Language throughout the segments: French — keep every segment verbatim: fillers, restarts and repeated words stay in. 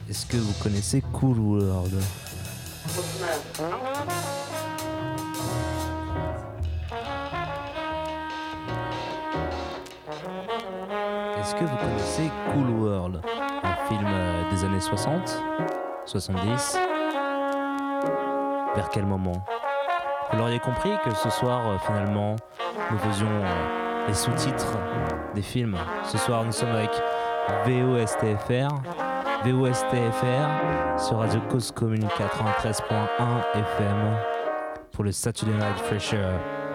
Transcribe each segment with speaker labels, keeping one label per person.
Speaker 1: Est-ce que vous connaissez Cool World? Est-ce que vous connaissez Cool World? Un film euh, des années soixante, soixante-dix. Vers quel moment? Vous l'auriez compris que ce soir, euh, finalement, nous faisions euh, les sous-titres des films. Ce soir, nous sommes avec V O S T F R. V O S T F R sur Radio Cause Commune quatre-vingt-treize point un F M pour le Saturday Night Fresher.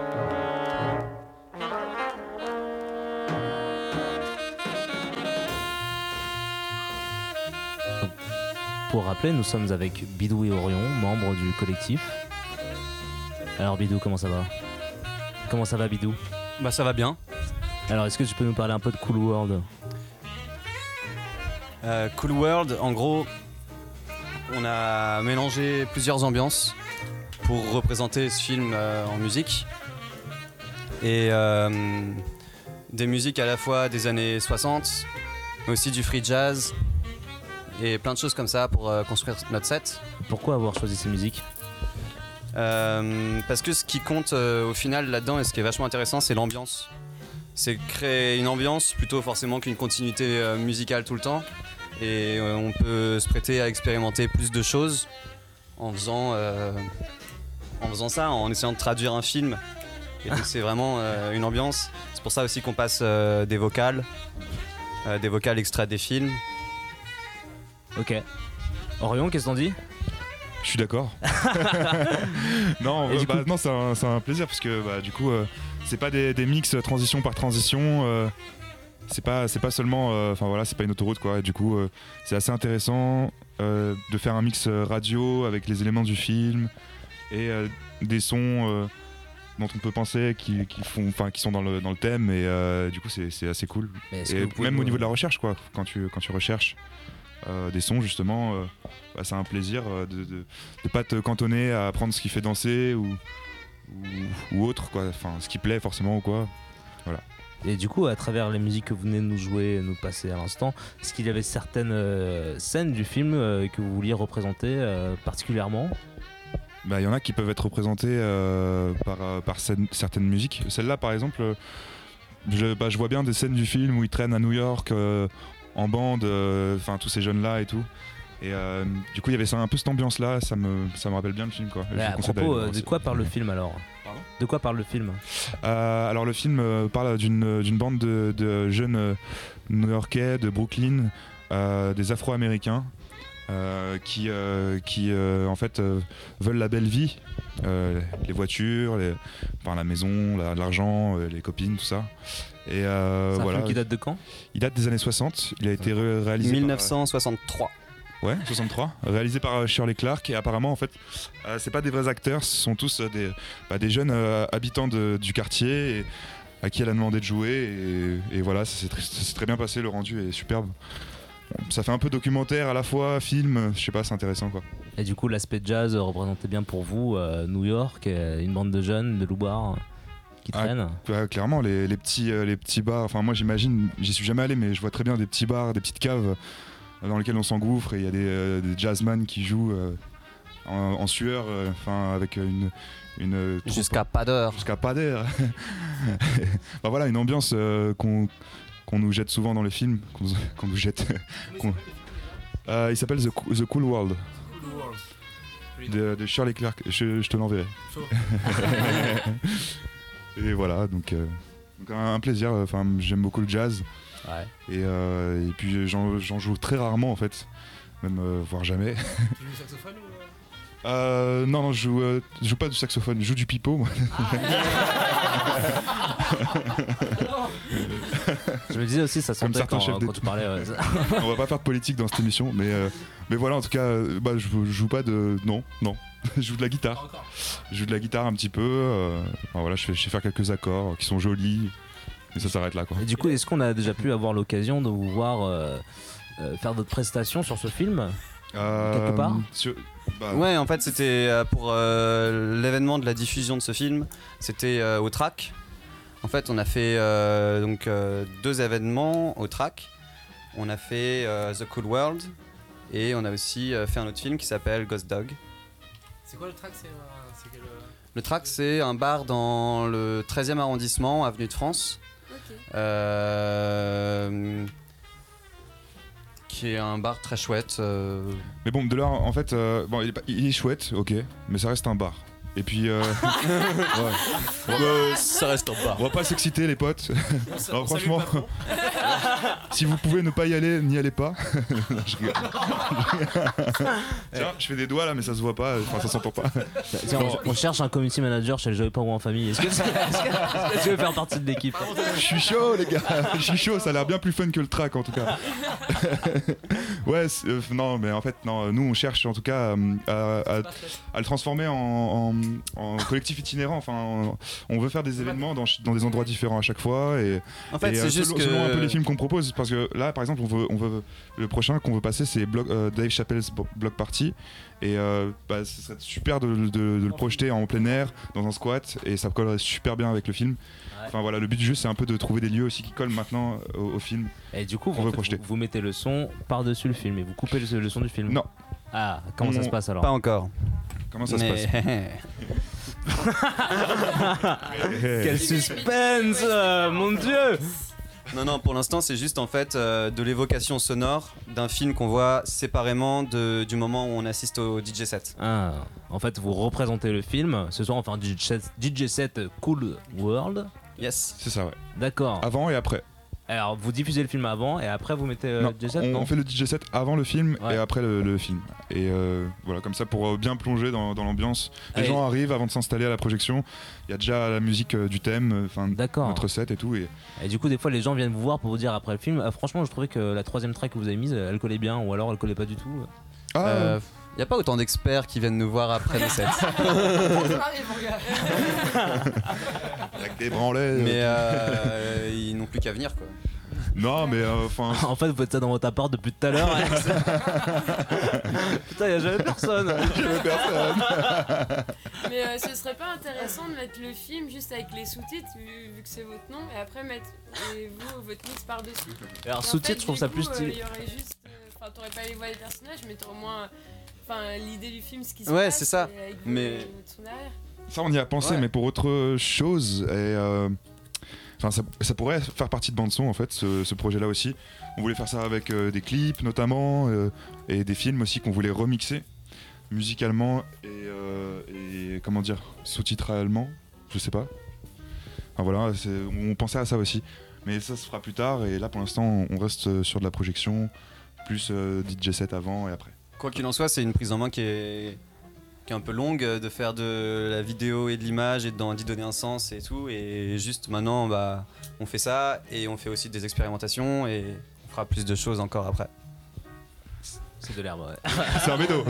Speaker 1: Pour rappeler, nous sommes avec Bidou et Orion, membres du collectif. Alors Bidou, comment ça va? Comment ça va Bidou?
Speaker 2: Bah ça va bien.
Speaker 1: Alors est-ce que tu peux nous parler un peu de Cool World?
Speaker 2: euh, Cool World, en gros, on a mélangé plusieurs ambiances pour représenter ce film euh, en musique. Et euh, des musiques à la fois des années soixante, mais aussi du free jazz et plein de choses comme ça pour euh, construire notre set.
Speaker 1: Pourquoi avoir choisi ces musiques?
Speaker 2: Euh, parce que ce qui compte euh, au final là-dedans et ce qui est vachement intéressant, c'est l'ambiance. C'est créer une ambiance plutôt forcément qu'une continuité euh, musicale tout le temps. Et euh, on peut se prêter à expérimenter plus de choses en faisant, euh, en faisant ça, en essayant de traduire un film. Et donc c'est vraiment euh, une ambiance. C'est pour ça aussi qu'on passe euh, des vocales, euh, des vocales extraits des films.
Speaker 1: Ok. Orion, qu'est-ce qu'on dit?
Speaker 3: Je suis d'accord. non, euh, bah, coup... non, c'est un, c'est un plaisir parce que bah, du coup, euh, c'est pas des, des mix transition par transition. Euh, c'est pas, c'est pas seulement, enfin euh, voilà, c'est pas une autoroute quoi. Et du coup, euh, c'est assez intéressant euh, de faire un mix radio avec les éléments du film et euh, des sons euh, dont on peut penser qui, qui font, enfin, qui sont dans le dans le thème. Et euh, du coup, c'est, c'est assez cool. Et même au niveau de la recherche quoi, quand tu quand tu recherches. Euh, des sons justement, euh, bah, c'est un plaisir euh, de, de, de pas te cantonner à apprendre ce qui fait danser ou, ou, ou autre quoi, enfin ce qui plaît forcément ou quoi, voilà.
Speaker 1: Et du coup, à travers les musiques que vous venez de nous jouer, nous passer à l'instant, est-ce qu'il y avait certaines euh, scènes du film euh, que vous vouliez représenter euh, particulièrement?
Speaker 3: Bah, y en a qui peuvent être représentées euh, par, par scène, certaines musiques. Celle-là par exemple, je, bah, je vois bien des scènes du film où ils traînent à New York euh, en bande, enfin euh, tous ces jeunes là et tout. Et euh, du coup il y avait ça, un peu cette ambiance là, ça me, ça me rappelle bien le film quoi.
Speaker 1: Mais à propos, euh, de quoi parle le film alors? Pardon? De quoi parle le film?
Speaker 3: euh, Alors le film euh, parle d'une, d'une bande de, de jeunes euh, new-yorkais de Brooklyn, euh, des Afro-Américains euh, qui, euh, qui euh, en fait euh, veulent la belle vie, euh, les voitures, les, enfin, la maison, la, l'argent, euh, les copines, tout ça. Et euh,
Speaker 1: c'est un
Speaker 3: voilà.
Speaker 1: film qui date de quand?
Speaker 3: Il date des années soixante, il a été ré- réalisé
Speaker 2: dix-neuf cent soixante-trois.
Speaker 3: Par, ouais, soixante-trois, réalisé par Shirley Clark. Et apparemment en fait euh, c'est pas des vrais acteurs, ce sont tous euh, des, bah, des jeunes euh, habitants de, du quartier et, à qui elle a demandé de jouer et, et voilà, ça s'est, très, ça s'est très bien passé, le rendu est superbe. Ça fait un peu documentaire à la fois, film, je sais pas, c'est intéressant quoi.
Speaker 1: Et du coup l'aspect jazz représentait bien pour vous euh, New York, une bande de jeunes de loupards qui traînent.
Speaker 3: Ah, ouais, clairement les, les, petits, euh, les petits bars, enfin moi j'imagine, j'y suis jamais allé mais je vois très bien des petits bars, des petites caves euh, dans lesquelles on s'engouffre et il y a des, euh, des jazzman qui jouent euh, en, en sueur, enfin euh, avec une... une
Speaker 2: jusqu'à pas d'heure.
Speaker 3: Jusqu'à pas d'heure. Bah voilà, une ambiance euh, qu'on, qu'on nous jette souvent dans les films, qu'on, qu'on nous jette. qu'on... Euh, il s'appelle The, The Cool World.
Speaker 4: Cool World.
Speaker 3: De, de Shirley Clark, je, je te l'enverrai. Et voilà, donc, euh, donc un, un plaisir, enfin j'aime beaucoup le jazz.
Speaker 1: Ouais.
Speaker 3: Et, euh, et puis j'en, j'en joue très rarement en fait, même euh, voire jamais.
Speaker 4: Tu joues du saxophone ou
Speaker 3: Euh, non, non, je joue, euh, je joue pas du saxophone, je joue du pipeau. Moi.
Speaker 1: Je me disais aussi, ça sentait quand, quand, quand tu parlais. Ouais.
Speaker 3: On va pas faire de politique dans cette émission, mais, euh, mais voilà, en tout cas, euh, bah, je, je joue pas de. Non, non. Je joue de la guitare. Je joue de la guitare un petit peu. Euh, enfin, voilà, je, fais, je sais faire quelques accords qui sont jolis, mais ça s'arrête là, quoi.
Speaker 1: Et du coup, est-ce qu'on a déjà pu avoir l'occasion de vous voir euh, euh, faire votre prestation sur ce film euh, quelque part
Speaker 3: sur, bah,
Speaker 2: Ouais, en fait, c'était pour euh, l'événement de la diffusion de ce film. C'était euh, au Trac. En fait, on a fait euh, donc euh, deux événements au Trac. On a fait euh, The Cool World Et on a aussi euh, fait un autre film qui s'appelle Ghost Dog.
Speaker 4: C'est quoi le track? C'est, euh, c'est quel, euh...
Speaker 2: Le Track, c'est un bar dans le treizième arrondissement, avenue de France.
Speaker 5: Ok.
Speaker 2: Euh, qui est un bar très chouette. euh,
Speaker 3: Mais bon, de là, en fait, euh, bon, il est, pas- il est chouette, ok, mais ça reste un bar. Et puis, euh, ouais. On va-
Speaker 2: Ça reste un bar.
Speaker 3: on va pas s'exciter, les potes.
Speaker 4: On sa-
Speaker 3: Alors
Speaker 4: on salue
Speaker 3: franchement,
Speaker 4: le patron.
Speaker 3: si vous pouvez ne pas y aller, n'y allez pas. Non, je rigole. Tiens, je fais des doigts là, mais ça se voit pas, enfin ça s'entend pas.
Speaker 1: Tiens, on, on cherche un community manager chez le Joyeux Pingouin en famille. Est-ce que, c'est- est-ce que- est-ce que tu veux faire partie de l'équipe?
Speaker 3: Je suis chaud, les gars. Je suis chaud. Ça a l'air bien plus fun que le track, en tout cas. Ouais, c'est- euh, non, mais en fait, non. Nous, on cherche en tout cas euh, à, à- à le transformer en, en- en collectif itinérant. Enfin, on, on veut faire des événements dans, ch- dans des endroits différents à chaque fois. Et,
Speaker 2: En fait,
Speaker 3: et,
Speaker 2: c'est
Speaker 3: euh,
Speaker 2: juste
Speaker 3: selon,
Speaker 2: que.
Speaker 3: selon un peu les films qu'on propose, parce que là, par exemple, on veut, on veut le prochain qu'on veut passer, c'est Block- euh, Dave Chappelle's Bo- Block Party. Et euh, bah, ce serait super de, de- de le projeter en plein air, dans un squat, et ça collerait super bien avec le film. Enfin voilà, le but du jeu, c'est un peu de trouver des lieux aussi qui collent maintenant au, au film.
Speaker 1: Et du coup,
Speaker 3: On
Speaker 1: vous,
Speaker 3: veut
Speaker 1: en fait,
Speaker 3: projeter.
Speaker 1: vous, vous mettez le son par-dessus le film et vous coupez le, le son du film.
Speaker 3: Non.
Speaker 1: Ah, comment ça
Speaker 3: On-
Speaker 1: se passe alors?
Speaker 2: Pas encore.
Speaker 3: Comment ça se passe?
Speaker 2: Mais...
Speaker 1: Quel suspense, euh, mon dieu!
Speaker 2: non, non, pour l'instant, c'est juste en fait euh, de l'évocation sonore d'un film qu'on voit séparément de, du moment où on assiste au D J set.
Speaker 1: Ah, en fait, vous représentez le film. Ce soir, on fait un D J set, D J set Cool World.
Speaker 2: Yes.
Speaker 3: C'est ça, ouais.
Speaker 1: D'accord.
Speaker 3: Avant et après.
Speaker 1: Alors, vous diffusez le film avant et après, vous mettez euh,
Speaker 3: non,
Speaker 1: le D J set,
Speaker 3: on,
Speaker 1: non
Speaker 3: on fait le D J set avant le film
Speaker 1: Ouais.
Speaker 3: et après le, le film. Et euh, voilà, comme ça, pour euh, bien plonger dans, dans l'ambiance. Les
Speaker 1: Allez.
Speaker 3: gens arrivent avant de s'installer à la projection. Il y a déjà la musique euh, du thème, enfin
Speaker 1: D'accord.
Speaker 3: notre set et tout. Et
Speaker 1: Et du coup, des fois, les gens viennent vous voir pour vous dire après le film. Ah, franchement, je trouvais que la troisième track que vous avez mise, elle collait bien, ou alors elle collait pas du tout.
Speaker 3: ah,
Speaker 2: Euh, y a pas autant d'experts qui viennent nous voir après le set.
Speaker 5: Arrive, mon gars.
Speaker 3: avec des branlets.
Speaker 2: Mais euh, ils n'ont plus qu'à venir quoi.
Speaker 3: Non, mais euh, enfin.
Speaker 1: En fait, vous faites ça dans votre appart depuis tout à l'heure. Alex. Putain, y a jamais personne.
Speaker 5: Mais euh, ce serait pas intéressant de mettre le film juste avec les sous-titres, vu, vu que c'est votre nom, et après mettre et vous, votre mix par-dessus.
Speaker 1: Alors,
Speaker 5: Et en
Speaker 1: sous-titres,
Speaker 5: fait,
Speaker 1: je trouve
Speaker 5: du
Speaker 1: ça
Speaker 5: coup,
Speaker 1: plus
Speaker 5: euh,
Speaker 1: stylé.
Speaker 5: Il y aurait juste. Enfin, t'aurais pas les voix des personnages, mais t'aurais au moins. Enfin, l'idée du film, ce qui se
Speaker 2: Ouais,
Speaker 5: passe.
Speaker 2: c'est ça.
Speaker 5: et avec vous,
Speaker 2: Mais-
Speaker 5: euh, votre son derrière.
Speaker 3: Ça, on y a pensé,
Speaker 2: Ouais.
Speaker 3: mais pour autre chose. Et euh, enfin, ça, ça pourrait faire partie de bande son en fait, ce, ce projet-là aussi. On voulait faire ça avec euh, des clips notamment euh, et des films aussi qu'on voulait remixer musicalement et, euh, et comment dire, sous-titralement, je sais pas. Enfin voilà, c'est- on pensait à ça aussi, mais ça se fera plus tard. Et là, pour l'instant, on reste sur de la projection, plus euh, D J set avant et après.
Speaker 2: Quoi qu'il en soit, c'est une prise en main qui est, qui est un peu longue de faire de la vidéo et de l'image et d'en- d'y donner un sens et tout. Et juste maintenant, bah, on fait ça et on fait aussi des expérimentations et on fera plus de choses encore après.
Speaker 1: C'est de l'herbe, ouais.
Speaker 3: C'est un médo.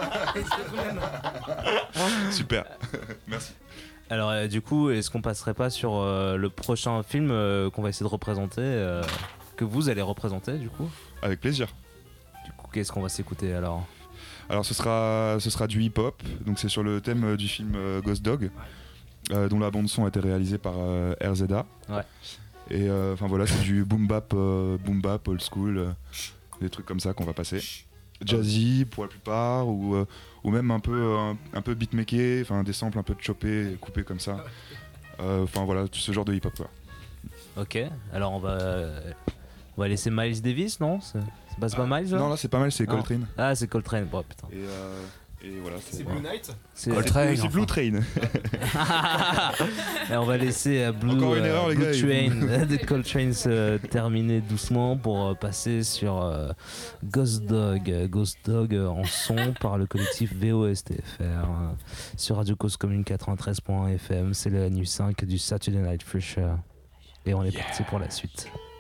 Speaker 3: Super. Merci.
Speaker 1: Alors, euh, du coup, est-ce qu'on passerait pas sur euh, le prochain film euh, qu'on va essayer de représenter, euh, que vous allez représenter, du coup?
Speaker 3: Avec plaisir.
Speaker 1: Du coup, qu'est-ce qu'on va s'écouter alors?
Speaker 3: Alors ce sera, ce sera du hip-hop, donc c'est sur le thème euh, du film euh, Ghost Dog, euh, dont la bande son a été réalisée par euh, R Z A.
Speaker 1: Ouais.
Speaker 3: Et euh, enfin voilà, c'est du boom bap, euh, boom bap, old school, euh, des trucs comme ça qu'on va passer. Jazzy pour la plupart, ou, euh, ou même un peu, euh, un peu beatmaké, enfin des samples un peu choppés, coupés comme ça. Euh, Enfin voilà, tout ce genre de hip-hop quoi.
Speaker 1: Ok, alors on va, euh, on va laisser Miles Davis, non? C'est c'est pas, c'est pas Miles là?
Speaker 3: Non là c'est pas mal, c'est
Speaker 1: Non.
Speaker 3: Coltrane.
Speaker 1: Ah, c'est Coltrane, bon putain.
Speaker 3: Et, euh, et voilà,
Speaker 4: C'est Blue Knight.
Speaker 1: C'est
Speaker 2: Coltrane.
Speaker 3: C'est Blue Train.
Speaker 1: Et on va laisser euh, Blue,
Speaker 3: Encore une
Speaker 1: euh,
Speaker 3: erreur, les
Speaker 1: Blue
Speaker 3: gars,
Speaker 1: Train de Coltrane se terminer doucement pour euh, passer sur euh, Ghost Dog. Euh, Ghost Dog euh, en son par le collectif V O S T F R euh, sur Radio Cause Commune quatre-vingt-treize point un F M. C'est le N U cinq du Saturday Night Fresher. Et on est parti pour la suite.